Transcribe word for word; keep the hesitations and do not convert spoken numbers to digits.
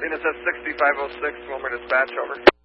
Phoenix S sixty-five oh six, Wilmer dispatch, over.